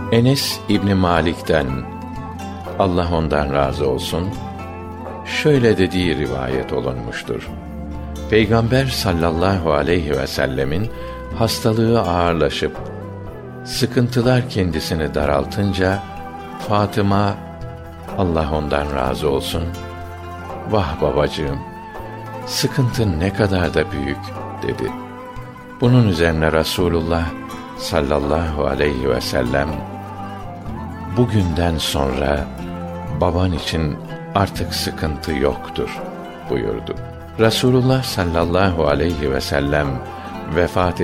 Enes İbni Malik'ten, Allah ondan razı olsun, şöyle dediği rivayet olunmuştur. Peygamber sallallahu aleyhi ve sellemin hastalığı ağırlaşıp sıkıntılar kendisini daraltınca Fatıma, Allah ondan razı olsun, vah babacığım, sıkıntın ne kadar da büyük dedi. Bunun üzerine Resulullah sallallahu aleyhi ve sellem, bugünden sonra baban için artık sıkıntı yoktur buyurdu. Resulullah sallallahu aleyhi ve sellem vefat